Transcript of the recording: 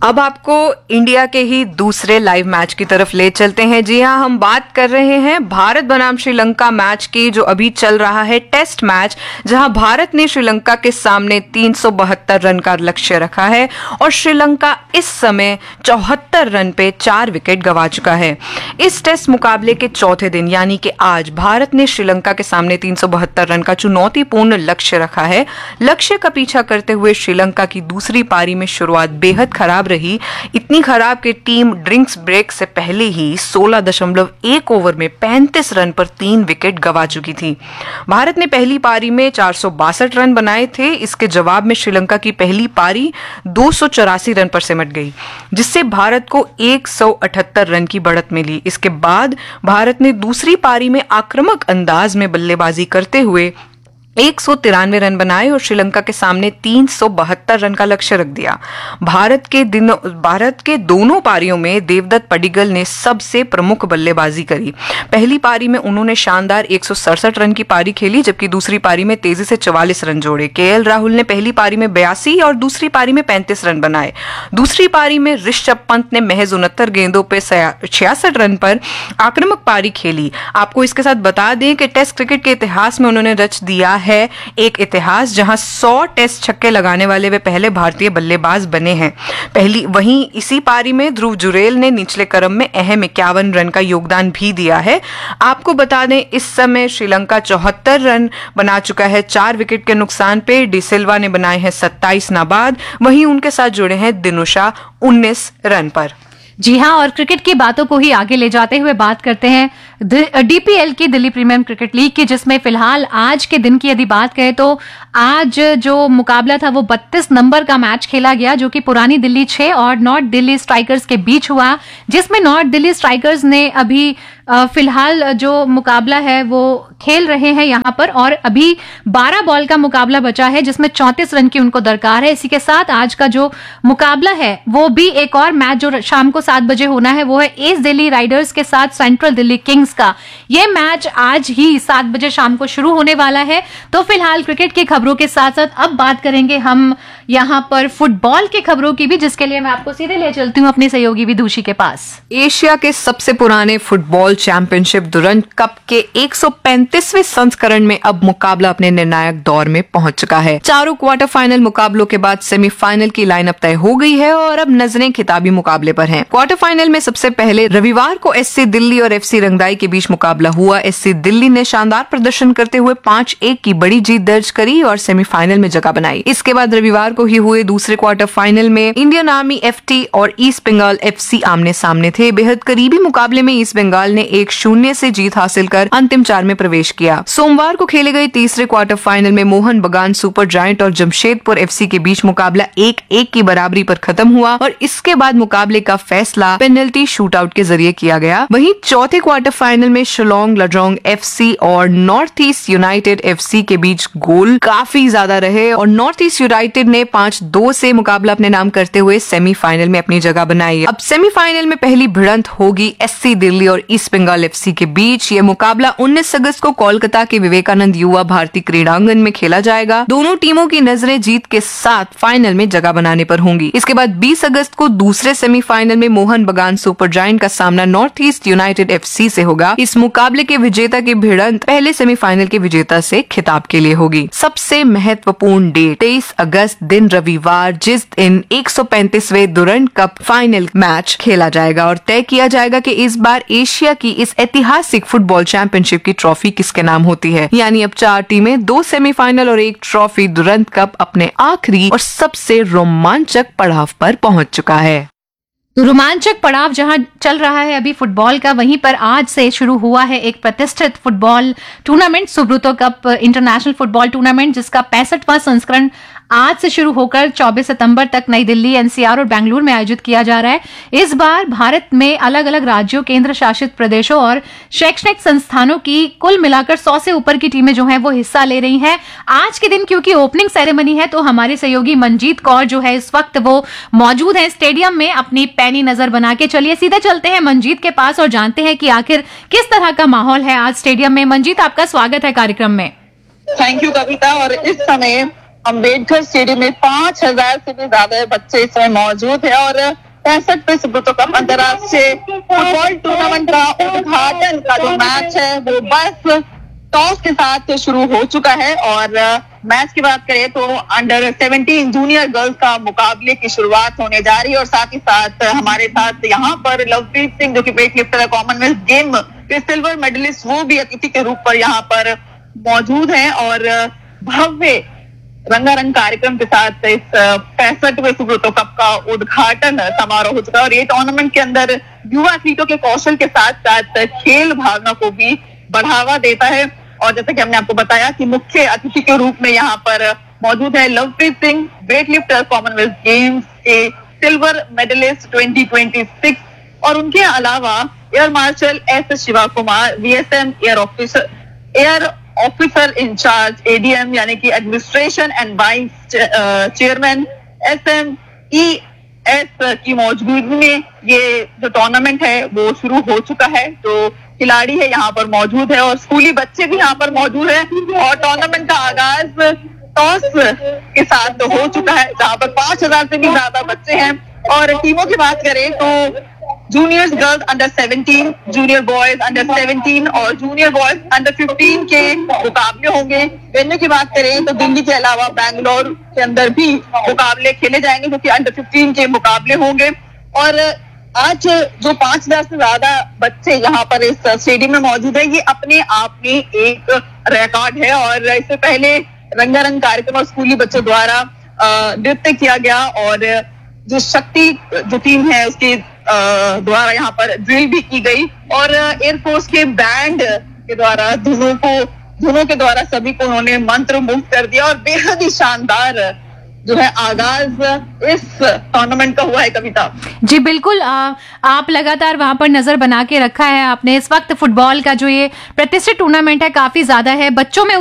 अब आपको इंडिया के ही दूसरे लाइव मैच की तरफ ले चलते हैं। जी हाँ, हम बात कर रहे हैं भारत बनाम श्रीलंका मैच की, जो अभी चल रहा है टेस्ट मैच, जहां भारत ने श्रीलंका के सामने 372 रन का लक्ष्य रखा है और श्रीलंका इस समय 74 रन पे 4 विकेट गंवा चुका है। इस टेस्ट मुकाबले के चौथे दिन यानी कि आज भारत ने श्रीलंका के सामने 372 रन का चुनौतीपूर्ण लक्ष्य रखा है। लक्ष्य का पीछा करते हुए श्रीलंका की दूसरी पारी में शुरुआत बेहद खराब रही, इतनी खराब कि टीम ड्रिंक्स ब्रेक से पहले ही 16.1 ओवर में 35 रन पर 3 विकेट गंवा चुकी थी। भारत ने पहली पारी में 462 रन बनाए थे। इसके जवाब में श्रीलंका की पहली पारी 284 रन पर सिमट गई, जिससे भारत को 178 रन की बढ़त मिली। इसके बाद भारत ने दूसरी पारी में आक्रामक अंदाज में बल्लेबाजी करते हुए 193 रन बनाए और श्रीलंका के सामने 372 रन का लक्ष्य रख दिया। भारत के दोनों पारियों में देवदत्त पडिक्कल ने सबसे प्रमुख बल्लेबाजी करी। पहली पारी में उन्होंने शानदार 167 रन की पारी खेली, जबकि दूसरी पारी में तेजी से 44 रन जोड़े। केएल राहुल ने पहली पारी में 82 और दूसरी पारी में 35 रन बनाए। दूसरी पारी में ऋषभ पंत ने महज 69 गेंदों पे 66 रन पर आक्रामक पारी खेली। आपको इसके साथ बता दें कि टेस्ट क्रिकेट के इतिहास में उन्होंने रच दिया है एक इतिहास, जहां 100 टेस्ट छक्के लगाने वाले वे पहले भारतीय बल्लेबाज बने हैं। वहीं इसी पारी में ध्रुव जुरेल ने निचले क्रम में अहम 51 रन का योगदान भी दिया है। आपको बता दें, इस समय श्रीलंका 74 रन बना चुका है 4 विकेट के नुकसान पे। डिसिल्वा ने बनाए हैं 27 नाबाद, वहीं उनके साथ जुड़े हैं दिनुशा 19 रन पर। जी हाँ, और क्रिकेट की बातों को ही आगे ले जाते हुए बात करते हैं डीपीएल की, दिल्ली प्रीमियम क्रिकेट लीग की, जिसमें फिलहाल आज के दिन की यदि बात करें तो आज जो मुकाबला था वो 32 नंबर का मैच खेला गया, जो कि पुरानी दिल्ली 6 और नॉर्थ दिल्ली स्ट्राइकर्स के बीच हुआ, जिसमें नॉर्थ दिल्ली स्ट्राइकर्स ने अभी फिलहाल जो मुकाबला है वो खेल रहे हैं यहाँ पर, और अभी 12 बॉल का मुकाबला बचा है, जिसमें 34 रन की उनको दरकार है। इसी के साथ आज का जो मुकाबला है वो भी एक और मैच जो शाम को 7 बजे होना है, वो है ईस्ट दिल्ली राइडर्स के साथ सेंट्रल दिल्ली किंग्स का। ये मैच आज ही 7 बजे शाम को शुरू होने वाला है। तो फिलहाल क्रिकेट की खबरों के साथ साथ अब बात करेंगे हम यहाँ पर फुटबॉल की खबरों की भी, जिसके लिए मैं आपको सीधे ले चलती हूँ अपने सहयोगी विदुषी के पास। एशिया के सबसे पुराने फुटबॉल चैंपियनशिप दुरंत कप के 135वें संस्करण में अब मुकाबला अपने निर्णायक दौर में पहुंच चुका है। चारों क्वार्टर फाइनल मुकाबलों के बाद सेमीफाइनल की लाइनअप तय हो गई है और अब नजरें खिताबी मुकाबले पर हैं। क्वार्टर फाइनल में सबसे पहले रविवार को एससी दिल्ली और एफसी रंगदाई के बीच मुकाबला हुआ। एससी दिल्ली ने शानदार प्रदर्शन करते हुए 5-1 की बड़ी जीत दर्ज करी और सेमीफाइनल में जगह बनाई। इसके बाद रविवार को ही हुए दूसरे क्वार्टर फाइनल में इंडियन आर्मी एफटी और ईस्ट बंगाल एफसी आमने सामने थे। बेहद करीबी मुकाबले में ईस्ट बंगाल ने 1-0 से जीत हासिल कर अंतिम 4 में प्रवेश किया। सोमवार को खेले गए तीसरे क्वार्टर फाइनल में मोहन बगान सुपर जायंट और जमशेदपुर एफसी के बीच मुकाबला 1-1 की बराबरी पर खत्म हुआ और इसके बाद मुकाबले का फैसला पेनल्टी शूटआउट के जरिए किया गया। वहीं चौथे क्वार्टर फाइनल में शिलोंग लजोंग एफसी और नॉर्थ ईस्ट यूनाइटेड एफसी के बीच गोल काफी ज्यादा रहे और नॉर्थ ईस्ट यूनाइटेड ने 5-2 से मुकाबला अपने नाम करते हुए सेमीफाइनल में अपनी जगह बनाई। अब सेमीफाइनल में पहली भिड़ंत होगी एससी दिल्ली और ईस्ट बंगाल एफसी के बीच। यह मुकाबला 19 अगस्त को कोलकाता के विवेकानंद युवा भारती क्रीड़ांगन में खेला जाएगा। दोनों टीमों की नजरें जीत के साथ फाइनल में जगह बनाने पर होंगी। इसके बाद 20 अगस्त को दूसरे सेमीफाइनल में मोहन बगान सुपर जायंट का सामना नॉर्थ ईस्ट यूनाइटेड एफसी से होगा। इस मुकाबले के विजेता की भिड़ंत पहले सेमीफाइनल के विजेता से खिताब के लिए होगी। सबसे महत्वपूर्ण डेट 23 अगस्त दिन रविवार, जिस दिन 135वें दुरंत कप फाइनल मैच खेला जाएगा और तय किया जाएगा कि इस बार एशिया की इस ऐतिहासिक फुटबॉल चैंपियनशिप की ट्रॉफी किसके नाम होती है। यानी अब 4 टीमें, 2 सेमीफाइनल और 1 ट्रॉफी दुरंत कप अपने आखिरी और सबसे रोमांचक पड़ाव पर पहुंच चुका है। तो रोमांचक पड़ाव जहां चल रहा है अभी फुटबॉल का, वहीं पर आज से शुरू हुआ है एक प्रतिष्ठित football tournament, Subroto cup international football tournament, जिसका 65वां संस्करण आज से शुरू होकर 24 सितंबर तक नई दिल्ली, एनसीआर और बेंगलुरु में आयोजित किया जा रहा है। इस बार भारत में अलग अलग राज्यों, केंद्र शासित प्रदेशों और शैक्षणिक संस्थानों की कुल मिलाकर 100 से ऊपर की टीमें जो हैं वो हिस्सा ले रही हैं। आज के दिन क्योंकि ओपनिंग सेरेमनी है, तो हमारे सहयोगी मंजीत कौर जो है इस वक्त वो मौजूद है स्टेडियम में अपनी पैनी नजर बना के। चलिए सीधे चलते हैं मंजीत के पास और जानते हैं कि आखिर किस तरह का माहौल है आज स्टेडियम में। मंजीत, आपका स्वागत है कार्यक्रम में। थैंक यू कविता। और इस समय अम्बेडकर स्टेडियम में 5,000 से भी ज्यादा बच्चे इसमें मौजूद है और 65वें सुब्रतो कप अंतर्राष्ट्रीय फुटबॉल टूर्नामेंट का उद्घाटन का जो मैच है वो बस टॉस के साथ शुरू हो चुका है। और मैच की बात करें तो अंडर 17 जूनियर गर्ल्स का मुकाबले की शुरुआत होने जा रही है और साथ ही साथ हमारे साथ यहाँ पर लवप्रीत सिंह जो कि वेट लिफ्टर है, कॉमनवेल्थ गेम के सिल्वर मेडलिस्ट, वो भी अतिथि के रूप पर यहाँ पर मौजूद हैं और भव्य रंगारंग कार्यक्रम के साथ इस 65वें सुब्रतो कप का उद्घाटन समारोह हो चुका है। और ये टूर्नामेंट के अंदर युवा एथलीटों के कौशल के साथ साथ खेल भावना को भी बढ़ावा देता है। और जैसे कि हमने आपको बताया कि मुख्य अतिथि के रूप में यहाँ पर मौजूद है Lovepreet Singh, weight lifter, Commonwealth games के सिल्वर मेडलिस्ट 2026 और उनके अलावा air marshal S Shiva Kumar, VSM air officer in charge ADM यानी कि administration and vice chairman SMES की मौजूदगी में ये जो टूर्नामेंट है वो शुरू हो चुका है। तो खिलाड़ी है यहाँ पर मौजूद है और स्कूली बच्चे भी यहाँ पर मौजूद है और टूर्नामेंट का आगाज टॉस के साथ हो चुका है जहाँ पर 5,000 से भी ज्यादा बच्चे हैं। और टीमों की बात करें तो juniors girls under 17, junior boys under 17 और जूनियर बॉयज अंडर 15 के मुकाबले होंगे। वेन्यू की बात करें तो दिल्ली के अलावा बैंगलोर के अंदर भी मुकाबले खेले जाएंगे जो कि अंडर 15 के मुकाबले होंगे। और आज जो 5,000 से ज्यादा बच्चे यहाँ पर इस स्टेडियम में मौजूद है, ये अपने आप में एक रिकॉर्ड है। और इससे पहले रंगारंग कार्यक्रम और स्कूली बच्चों द्वारा नृत्य किया गया और जो शक्ति जो टीम है उसके द्वारा यहाँ पर ड्रिल भी की गई और एयरफोर्स के बैंड के द्वारा धुनों के द्वारा सभी को उन्होंने मंत्र मुग्ध कर दिया और बेहद ही शानदार जो है आगाज इस टूर्नामेंट का हुआ है। कविता जी बिल्कुल, आप लगातार वहां पर नजर बना के रखा है आपने। इस वक्त फुटबॉल का जो ये प्रतिष्ठित टूर्नामेंट है काफी ज्यादा है, बच्चों में